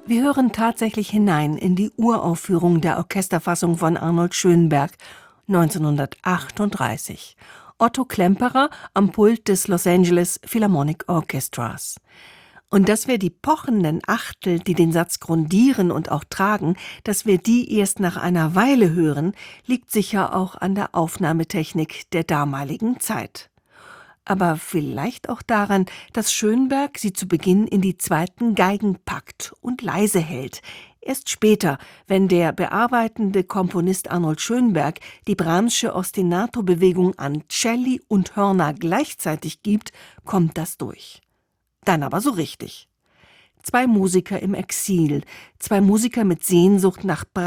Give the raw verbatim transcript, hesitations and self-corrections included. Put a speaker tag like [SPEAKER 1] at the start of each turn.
[SPEAKER 1] Wir hören tatsächlich hinein in die Uraufführung der Orchesterfassung von Arnold Schönberg neunzehnhundertachtunddreißig. Otto Klemperer am Pult des Los Angeles Philharmonic Orchestras. Und dass wir die pochenden Achtel, die den Satz grundieren und auch tragen, dass wir die erst nach einer Weile hören, liegt sicher auch an der Aufnahmetechnik der damaligen Zeit. Aber vielleicht auch daran, dass Schönberg sie zu Beginn in die zweiten Geigen packt und leise hält. Erst später, wenn der bearbeitende Komponist Arnold Schönberg die Brahmsche Ostinato-Bewegung an Celli und Hörner gleichzeitig gibt, kommt das durch. Dann aber so richtig. Zwei Musiker im Exil, zwei Musiker mit Sehnsucht nach